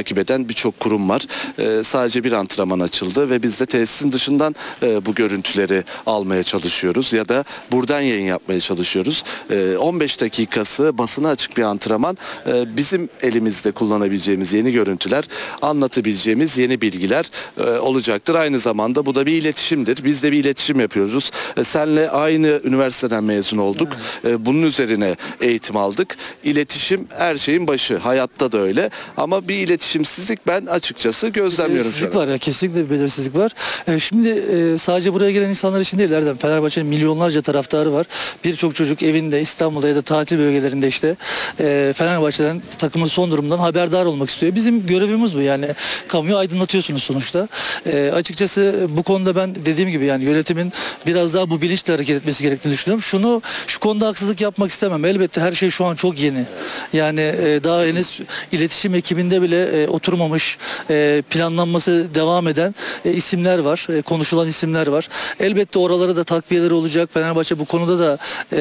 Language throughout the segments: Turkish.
takip eden birçok kurum var. Sadece bir antrenman açıldı ve biz de tesisin dışından bu görüntüleri almaya çalışıyoruz ya da buradan yayın yapmaya çalışıyoruz. 15 dakikası basına açık bir antrenman. Bizim elimizde kullanabileceğimiz yeni görüntüler, anlatabileceğimiz yeni bilgiler olacaktır. Aynı zamanda bu da bir iletişimdir. Biz de bir iletişim yapıyoruz. Senle aynı üniversiteden mezun olduk. Bunun üzerine eğitim aldık. İletişim her şeyin başı. Hayatta da öyle. Ama bir iletişimsizlik ben açıkçası gözlemliyorum. Belirsizlik var ya, kesinlikle bir belirsizlik var. Şimdi sadece buraya gelen insanlar için değil Erdem. Fenerbahçe'nin milyonlarca taraftarı var. Birçok çocuk evinde, İstanbul'da ya da tatil bölgelerinde işte Fenerbahçe'den, takımın son durumundan haberdar olmak istiyor. Bizim görevimiz bu yani. Kamuyu aydınlatıyorsunuz sonuçta. Açıkçası bu konuda ben dediğim gibi yani yönetimin biraz daha bu bilinçle hareket etmesi gerektiğini düşünüyorum. Şu konuda haksızlık yapmak istemem. Elbette her şey şu an çok yeni. Yani daha henüz iletişim ekibinde bile oturmamış, planlanması devam eden isimler var. Konuşulan isimler var. Elbette oralara da takviyeleri olacak. Fenerbahçe bu konuda da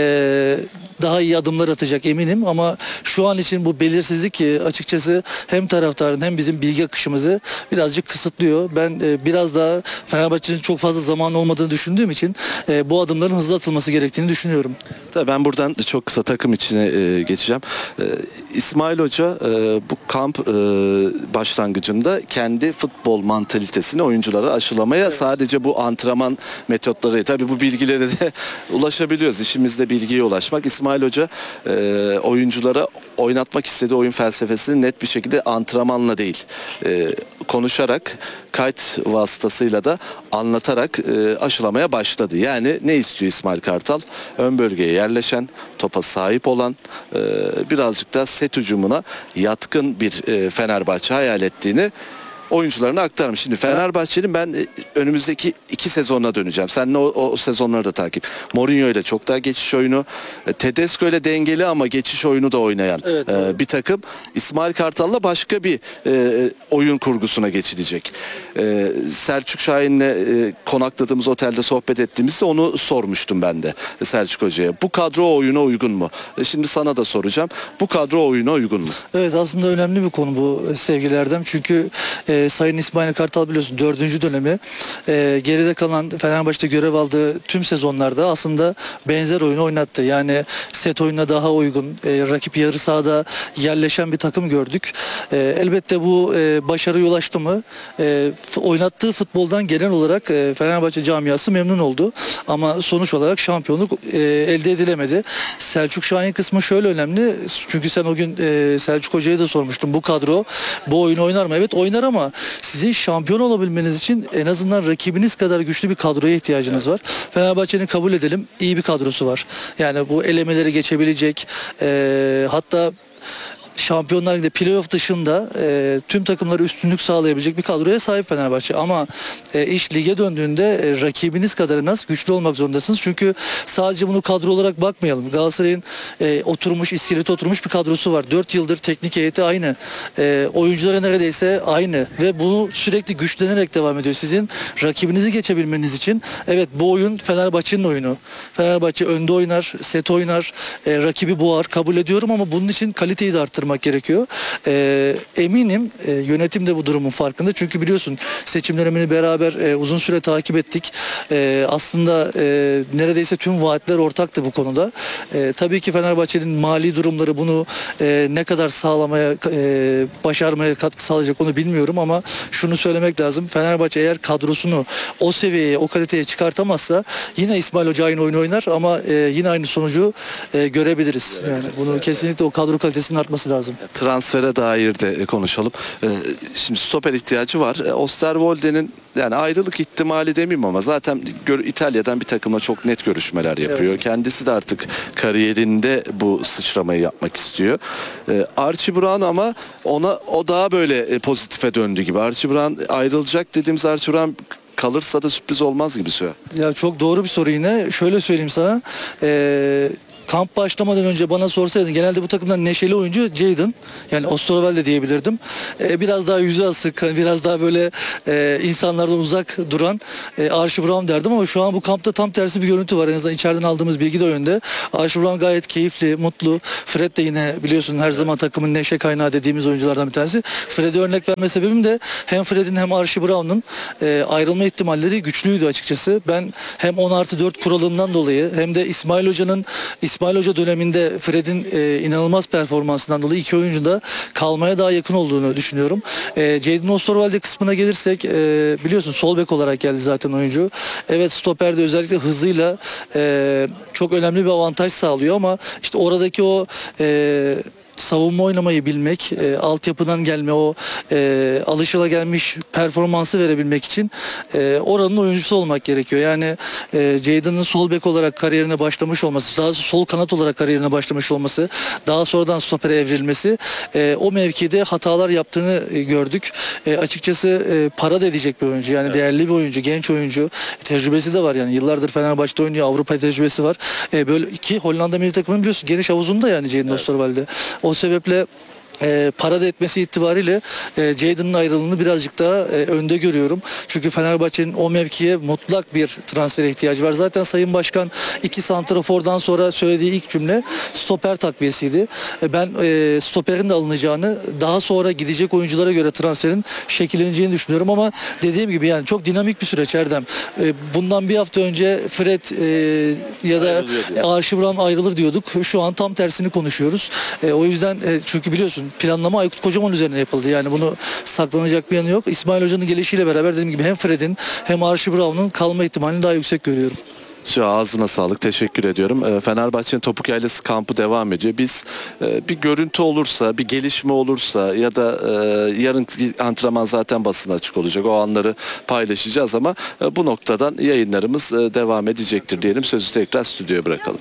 daha iyi adımlar atacak eminim ama şu an için bu belirsizlik açıkçası hem taraftarın hem bizim bilgi akışımızı birazcık kısıtlıyor. Ben biraz daha Fenerbahçe'nin çok fazla zaman olmadığını düşündüğüm için bu adımların hızlı atılması gerektiğini düşünüyorum. Tabii ben buradan çok kısa takım içine geçeceğim. İsmail Hoca bu kamp başlangıcında kendi futbol mantalitesini oyunculara aşılamaya sadece bu antrenman metotları, tabii bu bilgilere de ulaşabiliyoruz. İşimizde bilgiye ulaşmak. İsmail Hoca oyunculara oynatmak istediği oyun felsefesini net bir şekilde antrenmanla değil, konuşarak, kayıt vasıtasıyla da anlatarak aşılamaya başladı. Yani ne istiyor İsmail Kartal? Ön bölgeye yerleşen, topa sahip olan, birazcık da set hücumuna yatkın bir Fenerbahçe hayal ettiğini oyuncularına aktarmış. Şimdi Fenerbahçe'nin ben önümüzdeki 2 sezonuna döneceğim. Seninle o sezonları da takip. Mourinho ile çok daha geçiş oyunu, Tedesco ile dengeli ama geçiş oyunu da oynayan bir takım. İsmail Kartal'la başka bir oyun kurgusuna geçilecek. Selçuk Şahin'le konakladığımız otelde sohbet ettiğimizde onu sormuştum ben de Selçuk Hoca'ya. Bu kadro oyuna uygun mu? Şimdi sana da soracağım. Bu kadro oyuna uygun mu? Evet, aslında önemli bir konu bu sevgili Erdem. Çünkü Sayın İsmail Kartal biliyorsun 4. dönemi geride kalan Fenerbahçe'de görev aldığı tüm sezonlarda aslında benzer oyunu oynattı. Yani set oyununa daha uygun, rakip yarı sahada yerleşen bir takım gördük. Elbette bu başarıya ulaştı mı? Oynattığı futboldan genel olarak Fenerbahçe camiası memnun oldu. Ama sonuç olarak şampiyonluk elde edilemedi. Selçuk Şahin kısmı şöyle önemli. Çünkü sen o gün Selçuk Hoca'ya da sormuştun. Bu kadro bu oyunu oynar mı? Evet oynar ama sizin şampiyon olabilmeniz için en azından rakibiniz kadar güçlü bir kadroya ihtiyacınız var. Fenerbahçe'nin kabul edelim iyi bir kadrosu var. Yani bu elemeleri geçebilecek, hatta Şampiyonlar Ligi'nde playoff dışında tüm takımlara üstünlük sağlayabilecek bir kadroya sahip Fenerbahçe. Ama iş lige döndüğünde rakibiniz kadar en az güçlü olmak zorundasınız. Çünkü sadece bunu kadro olarak bakmayalım. Galatasaray'ın oturmuş, iskeleti oturmuş bir kadrosu var. 4 yıldır teknik heyeti aynı. Oyuncuları neredeyse aynı. Ve bunu sürekli güçlenerek devam ediyor. Sizin rakibinizi geçebilmeniz için evet bu oyun Fenerbahçe'nin oyunu. Fenerbahçe önde oynar, set oynar, rakibi boğar. Kabul ediyorum ama bunun için kaliteyi de arttırmak gerekiyor. Eminim yönetim de bu durumun farkında. Çünkü biliyorsun seçim dönemini beraber uzun süre takip ettik. Aslında neredeyse tüm vaatler ortaktı bu konuda. Tabii ki Fenerbahçe'nin mali durumları bunu ne kadar sağlamaya, başarmaya katkı sağlayacak onu bilmiyorum ama şunu söylemek lazım. Fenerbahçe eğer kadrosunu o seviyeye, o kaliteye çıkartamazsa yine İsmail Hoca aynı oyunu oynar ama yine aynı sonucu görebiliriz. Yani bunu kesinlikle o kadro kalitesinin artması lazım. Transfere dair de konuşalım. Şimdi stoper ihtiyacı var. Osterwolde'nin yani ayrılık ihtimali demeyeyim ama zaten İtalya'dan bir takımla çok net görüşmeler yapıyor. Evet. Kendisi de artık kariyerinde bu sıçramayı yapmak istiyor. Archie Brown ama o daha böyle pozitife döndü gibi. Archie Brown ayrılacak dediğimiz Archie Brown kalırsa da sürpriz olmaz gibi söylüyor. Ya çok doğru bir soru yine. Şöyle söyleyeyim sana. kamp başlamadan önce bana sorsaydın genelde bu takımdan neşeli oyuncu Jadon. Yani Osterwolde de diyebilirdim. Biraz daha yüzü asık, biraz daha böyle insanlardan uzak duran Archie Brown derdim ama şu an bu kampta tam tersi bir görüntü var. En azından içeriden aldığımız bilgi de o yönde. Archie Brown gayet keyifli, mutlu. Fred de yine biliyorsun her zaman takımın neşe kaynağı dediğimiz oyunculardan bir tanesi. Fred'e örnek verme sebebim de hem Fred'in hem Archie Brown'un ayrılma ihtimalleri güçlüydü açıkçası. Ben hem 10+4 kuralından dolayı hem de İsmail Hoca döneminde Fred'in inanılmaz performansından dolayı iki oyuncu da kalmaya daha yakın olduğunu düşünüyorum. Jadon Osterwolde kısmına gelirsek biliyorsun sol bek olarak geldi zaten oyuncu. Evet, stoperde özellikle hızıyla çok önemli bir avantaj sağlıyor ama işte oradaki o savunma oynamayı bilmek, altyapıdan gelme o alışılagelmiş performansı verebilmek için oranın oyuncusu olmak gerekiyor. Yani Jadon'ın sol bek olarak kariyerine başlamış olması, daha sol kanat olarak kariyerine başlamış olması, daha sonradan stopere evrilmesi, o mevkide hatalar yaptığını gördük. Açıkçası para da edecek bir oyuncu. Yani değerli bir oyuncu, genç oyuncu. Tecrübesi de var yani. Yıllardır Fenerbahçe'de oynuyor. Avrupa tecrübesi var. Böyle iki Hollanda milli takımının biliyorsun geniş havuzunda yani Jadon Osterwolde. O sebeple para da etmesi itibariyle Jadon'ın ayrılığını birazcık daha önde görüyorum. Çünkü Fenerbahçe'nin o mevkiye mutlak bir transfere ihtiyacı var. Zaten Sayın Başkan iki santrafordan sonra söylediği ilk cümle stoper takviyesiydi. Ben stoperin de alınacağını, daha sonra gidecek oyunculara göre transferin şekilleneceğini düşünüyorum ama dediğim gibi yani çok dinamik bir süreç Erdem. Bundan bir hafta önce Fred ya da Archie Brown ayrılır diyorduk. Şu an tam tersini konuşuyoruz. O yüzden çünkü biliyorsun planlama Aykut Kocaman üzerine yapıldı. Yani bunu saklanacak bir yanı yok. İsmail Hoca'nın gelişiyle beraber dediğim gibi hem Fred'in hem Archie Brown'un kalma ihtimalini daha yüksek görüyorum. Şu ağzına sağlık. Teşekkür ediyorum. Fenerbahçe'nin Topuk Yaylası kampı devam ediyor. Biz bir görüntü olursa, bir gelişme olursa ya da yarınki antrenman zaten basına açık olacak. O anları paylaşacağız ama bu noktadan yayınlarımız devam edecektir diyelim. Sözü tekrar stüdyoya bırakalım.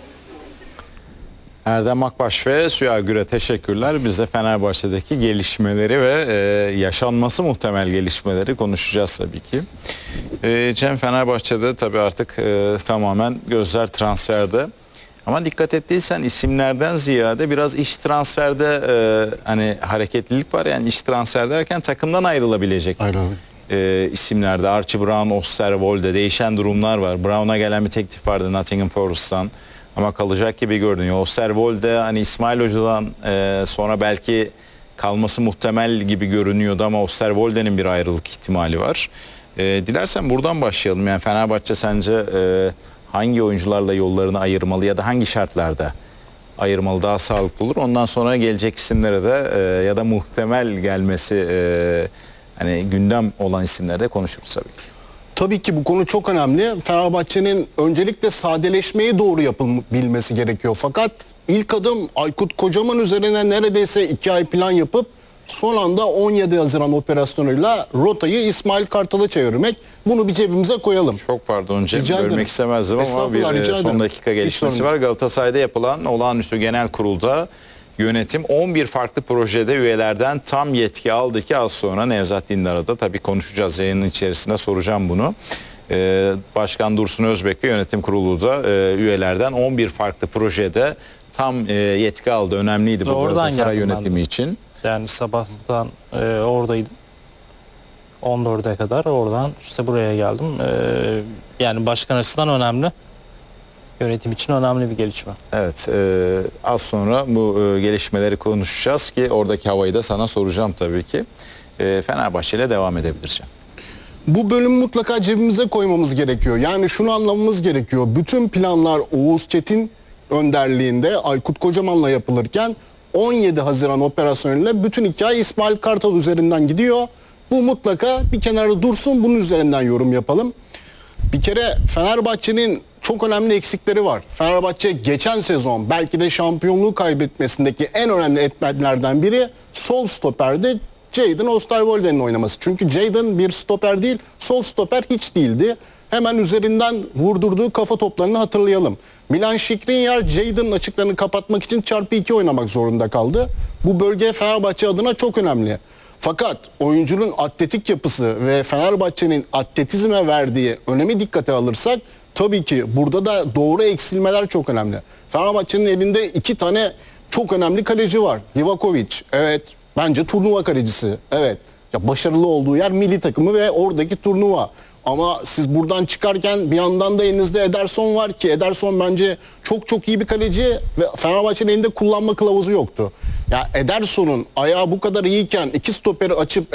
Erdem Akbaş ve Süha Gür'e teşekkürler. Biz de Fenerbahçe'deki gelişmeleri ve yaşanması muhtemel gelişmeleri konuşacağız tabii ki. Cem, Fenerbahçe'de tabii artık tamamen gözler transferde. Ama dikkat ettiysen isimlerden ziyade biraz iş transferde hani hareketlilik var. Yani iş transfer derken takımdan ayrılabilecek isimlerde. Archie Brown, Osterwolde değişen durumlar var. Brown'a gelen bir teklif vardı Nottingham Forest'tan. Ama kalacak gibi görünüyor. Osterwolde hani İsmail Hoca'dan sonra belki kalması muhtemel gibi görünüyordu ama Osterwolde'nin bir ayrılık ihtimali var. Dilersen buradan başlayalım. Yani Fenerbahçe sence hangi oyuncularla yollarını ayırmalı ya da hangi şartlarda ayırmalı daha sağlıklı olur? Ondan sonra gelecek isimlere de ya da muhtemel gelmesi hani gündem olan isimlere de konuşuruz tabii ki. Tabii ki bu konu çok önemli. Fenerbahçe'nin öncelikle sadeleşmeye doğru yapılabilmesi gerekiyor. Fakat ilk adım Aykut Kocaman üzerine neredeyse 2 ay plan yapıp son anda 17 Haziran operasyonuyla rotayı İsmail Kartal'a çevirmek. Bunu bir cebimize koyalım. Çok pardon Cem, Rica bölmek ederim. istemezdim ama bir son dakika gelişmesi var. Galatasaray'da yapılan olağanüstü genel kurulda yönetim 11 farklı projede üyelerden tam yetki aldı ki az sonra Nevzat Dindar'a da tabii konuşacağız, yayının içerisinde soracağım bunu. Başkan Dursun Özbek ve yönetim kurulu da üyelerden 11 farklı projede tam yetki aldı. Önemliydi bu Galatasaray yönetimi için. Yani sabahtan oradaydım. 14'e kadar oradan işte buraya geldim. Yani başkan açısından önemli. Yönetim için önemli bir gelişme. Evet, az sonra bu gelişmeleri konuşacağız ki oradaki havayı da sana soracağım tabii ki. Fenerbahçe ile devam edebilireceğim. Bu bölümü mutlaka cebimize koymamız gerekiyor. Yani şunu anlamamız gerekiyor. Bütün planlar Oğuz Çetin önderliğinde Aykut Kocaman'la yapılırken 17 Haziran operasyonuyla bütün hikaye İsmail Kartal üzerinden gidiyor. Bu mutlaka bir kenarda dursun, bunun üzerinden yorum yapalım. Bir kere Fenerbahçe'nin çok önemli eksikleri var. Fenerbahçe geçen sezon belki de şampiyonluğu kaybetmesindeki en önemli etmenlerden biri sol stoperde Jadon Osterwolde'nin oynaması. Çünkü Jadon bir stoper değil, sol stoper hiç değildi. Hemen üzerinden vurdurduğu kafa toplarını hatırlayalım. Milan Skriniar Jadon'ın açıklarını kapatmak için ×2 oynamak zorunda kaldı. Bu bölge Fenerbahçe adına çok önemli. Fakat oyuncunun atletik yapısı ve Fenerbahçe'nin atletizme verdiği önemi dikkate alırsak tabii ki burada da doğru eksilmeler çok önemli. Fenerbahçe'nin elinde 2 tane çok önemli kaleci var. Livakovic, evet, bence turnuva kalecisi. Evet. Ya başarılı olduğu yer milli takımı ve oradaki turnuva. Ama siz buradan çıkarken bir yandan da elinizde Ederson var ki Ederson bence çok çok iyi bir kaleci ve Fenerbahçe'nin elinde kullanma kılavuzu yoktu. Ya Ederson'un ayağı bu kadar iyiyken 2 stoperi açıp